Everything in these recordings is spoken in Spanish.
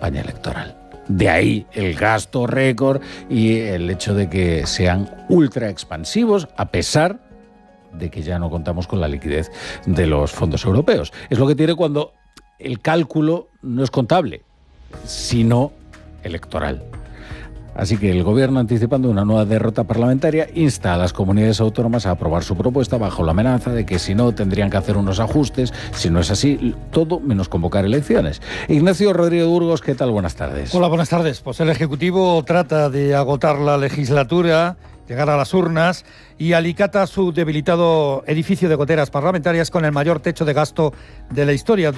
campaña electoral. De ahí el gasto récord y el hecho de que sean ultra expansivos, a pesar de que ya no contamos con la liquidez de los fondos europeos. Es lo que tiene cuando el cálculo no es contable, sino electoral. Así que el gobierno, anticipando una nueva derrota parlamentaria, insta a las comunidades autónomas a aprobar su propuesta bajo la amenaza de que si no tendrían que hacer unos ajustes. Si no es así, todo menos convocar elecciones. Ignacio Rodríguez Burgos, ¿qué tal? Buenas tardes. Hola, buenas tardes. Pues el Ejecutivo trata de agotar la legislatura, llegar a las urnas y alicata su debilitado edificio de goteras parlamentarias con el mayor techo de gasto de la historia,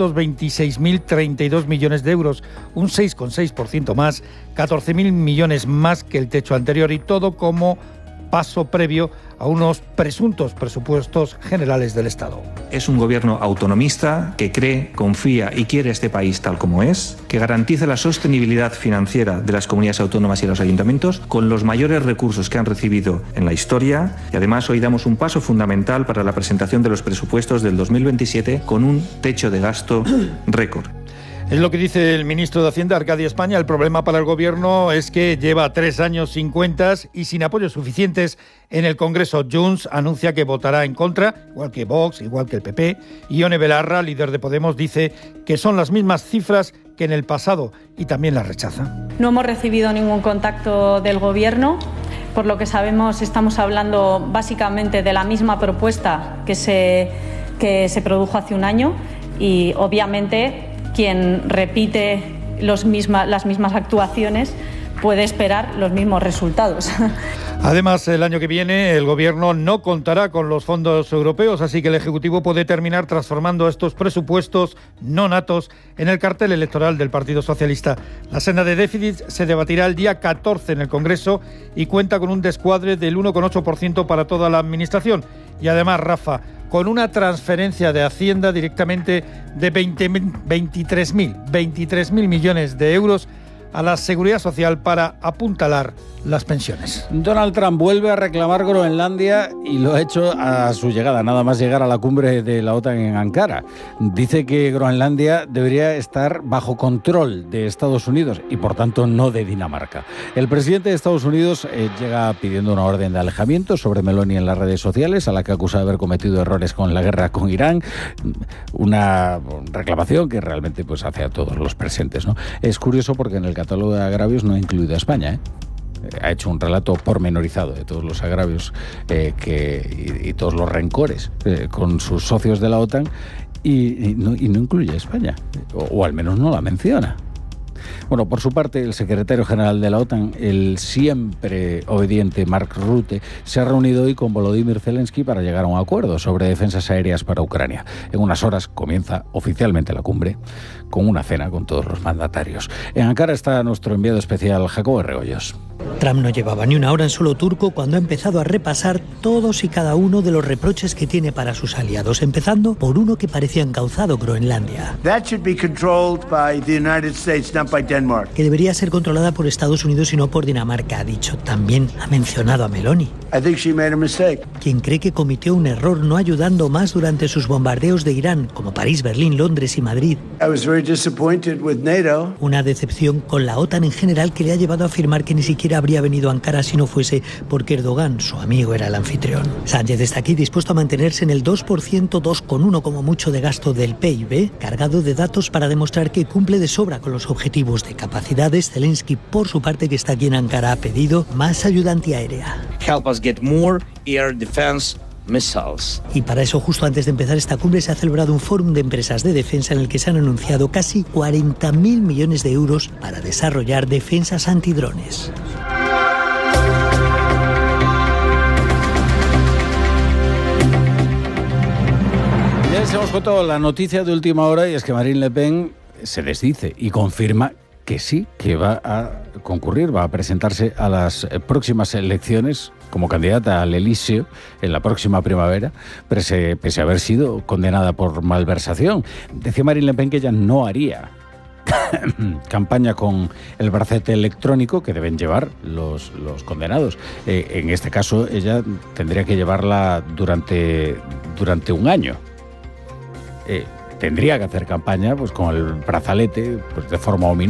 226.032 millones de euros, un 6,6% más, 14.000 millones más que el techo anterior, y todo como paso previo a unos presuntos presupuestos generales del Estado. Es un gobierno autonomista que cree, confía y quiere este país tal como es, que garantiza la sostenibilidad financiera de las comunidades autónomas y los ayuntamientos con los mayores recursos que han recibido en la historia, y además hoy damos un paso fundamental para la presentación de los presupuestos del 2027 con un techo de gasto récord. Es lo que dice el ministro de Hacienda, Arcadio España. El problema para el Gobierno es que lleva 3 años sin cuentas y sin apoyos suficientes en el Congreso. Junts anuncia que votará en contra, igual que Vox, igual que el PP. Y Ione Belarra, líder de Podemos, dice que son las mismas cifras que en el pasado y también las rechaza. No hemos recibido ningún contacto del Gobierno. Por lo que sabemos, estamos hablando básicamente de la misma propuesta que se produjo hace un año, y obviamente quien repite las mismas actuaciones puede esperar los mismos resultados. Además, el año que viene el Gobierno no contará con los fondos europeos, así que el Ejecutivo puede terminar transformando estos presupuestos no natos en el cartel electoral del Partido Socialista. La senda de déficit se debatirá el día 14 en el Congreso y cuenta con un descuadre del 1,8% para toda la Administración. Y además, Rafa, con una transferencia de Hacienda directamente de 23.000 millones de euros a la Seguridad Social para apuntalar las pensiones. Donald Trump vuelve a reclamar Groenlandia y lo ha hecho a su llegada, nada más llegar a la cumbre de la OTAN en Ankara. Dice que Groenlandia debería estar bajo control de Estados Unidos y por tanto no de Dinamarca. El presidente de Estados Unidos llega pidiendo una orden de alejamiento sobre Meloni en las redes sociales, a la que acusa de haber cometido errores con la guerra con Irán. Una reclamación que realmente pues hace a todos los presentes, ¿no? Es curioso porque en el catálogo de agravios no ha incluido a España, Ha hecho un relato pormenorizado de todos los agravios y todos los rencores con sus socios de la OTAN y no incluye a España, o al menos no la menciona. Bueno, por su parte, el secretario general de la OTAN, el siempre obediente Mark Rutte, se ha reunido hoy con Volodymyr Zelensky para llegar a un acuerdo sobre defensas aéreas para Ucrania. En unas horas comienza oficialmente la cumbre, con una cena con todos los mandatarios. En Ankara está nuestro enviado especial, Jacobo Regoyos. Trump no llevaba ni una hora en suelo turco cuando ha empezado a repasar todos y cada uno de los reproches que tiene para sus aliados, empezando por uno que parecía encauzado: Groenlandia. That should be controlled by the United States, not by Denmark. Que debería ser controlada por Estados Unidos y no por Dinamarca, ha dicho. También ha mencionado a Meloni, I think she made a mistake. Quien cree que cometió un error no ayudando más durante sus bombardeos de Irán, como París, Berlín, Londres y Madrid. I was very disappointed with NATO. Una decepción con la OTAN en general que le ha llevado a afirmar que ni siquiera habría venido a Ankara si no fuese porque Erdogan, su amigo, era el anfitrión. Sánchez está aquí dispuesto a mantenerse en el 2%, 2,1% como mucho de gasto del PIB, cargado de datos para demostrar que cumple de sobra con los objetivos de capacidades. Zelensky, por su parte, que está aquí en Ankara, ha pedido más ayuda antiaérea. Help us get more air defense missiles. Y para eso, justo antes de empezar esta cumbre, se ha celebrado un fórum de empresas de defensa en el que se han anunciado casi 40.000 millones de euros para desarrollar defensas antidrones. Ya les hemos contado la noticia de última hora, y es que Marine Le Pen se desdice y confirma que sí, que va a concurrir, va a presentarse a las próximas elecciones como candidata al Elíseo en la próxima primavera, pese a haber sido condenada por malversación. Decía Marine Le Pen que ella no haría campaña con el brazalete electrónico que deben llevar los condenados. En este caso, ella tendría que llevarla durante un año. Tendría que hacer campaña pues con el brazalete pues de forma ominosa.